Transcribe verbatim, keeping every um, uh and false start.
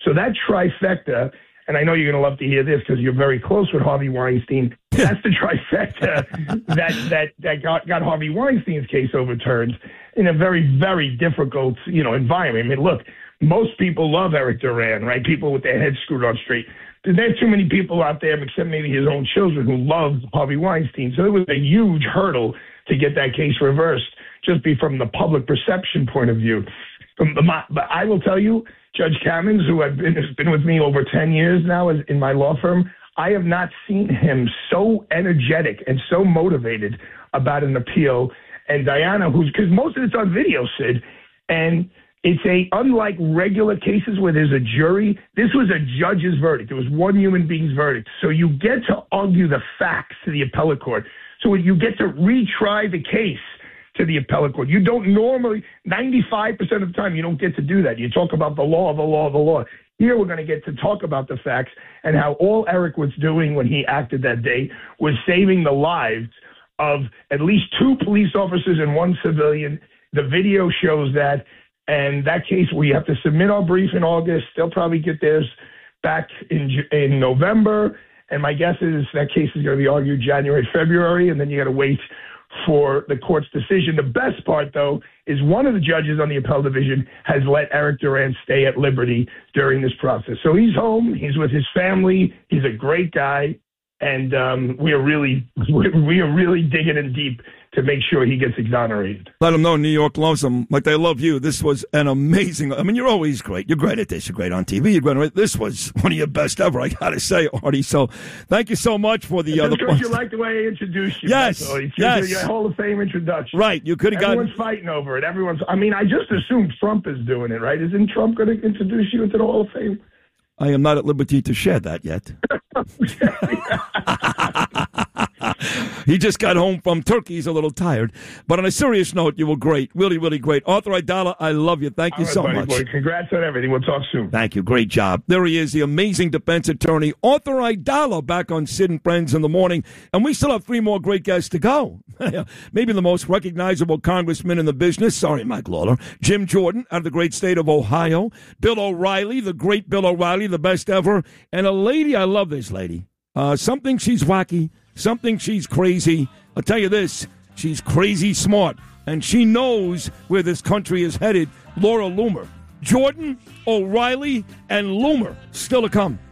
So that trifecta, and I know you're going to love to hear this because you're very close with Harvey Weinstein. That's the trifecta that that that got, got Harvey Weinstein's case overturned in a very, very difficult, you know, environment. I mean, look, most people love Eric Duran, right? People with their heads screwed on straight. There's too many people out there, except maybe his own children, who love Harvey Weinstein. So it was a huge hurdle to get that case reversed, just be from the public perception point of view. From the, but I will tell you, Judge Kamins, who I've been, has been with me over ten years now as, in my law firm, I have not seen him so energetic and so motivated about an appeal. And Diana, who's, because most of it's on video, Sid, and it's a, unlike regular cases where there's a jury, this was a judge's verdict. It was one human being's verdict. So you get to argue the facts to the appellate court. So you get to retry the case to the appellate court. You don't normally, ninety-five percent of the time, you don't get to do that. You talk about the law, the law, the law. Here we're going to get to talk about the facts and how all Eric was doing when he acted that day was saving the lives of at least two police officers and one civilian. The video shows that. And that case, we have to submit our brief in August. They'll probably get theirs back in in November. And my guess is that case is going to be argued January, February, and then you got to wait for the court's decision. The best part, though, is one of the judges on the appellate division has let Eric Duran stay at liberty during this process. So he's home. He's with his family. He's a great guy. And um, we are really, we are really digging in deep to make sure he gets exonerated. Let him know New York loves him like they love you. This was an amazing, I mean, you're always great. You're great at this. You're great on T V. You're great at this. Was one of your best ever, I got to say, Artie. So thank you so much for the other points. You like the way I introduced you. Yes, it's yes. Your Hall of Fame introduction. Right. You could have gotten. Everyone's fighting over it. Everyone's, I mean, I just assume Trump is doing it, right? Isn't Trump going to introduce you into the Hall of Fame? I am not at liberty to share that yet. He just got home from Turkey. He's a little tired. But on a serious note, you were great. Really, really great. Arthur Aidala, I love you. Thank you All right, so buddy, much. Boy. Congrats on everything. We'll talk soon. Thank you. Great job. There he is, the amazing defense attorney, Arthur Aidala, back on Sid and Friends in the morning. And we still have three more great guests to go. Maybe the most recognizable congressman in the business. Sorry, Mike Lawler. Jim Jordan out of the great state of Ohio. Bill O'Reilly, the great Bill O'Reilly, the best ever. And a lady, I love this lady. Uh, something she's wacky. Something she's crazy. I'll tell you this, she's crazy smart, and she knows where this country is headed. Laura Loomer. Jordan, O'Reilly, and Loomer still to come.